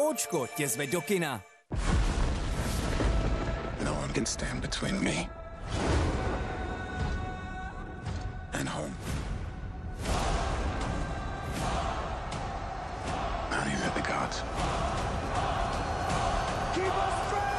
Óčko tě zve do kina. No one can stand between me and home. Not even the gods. Keep us straight!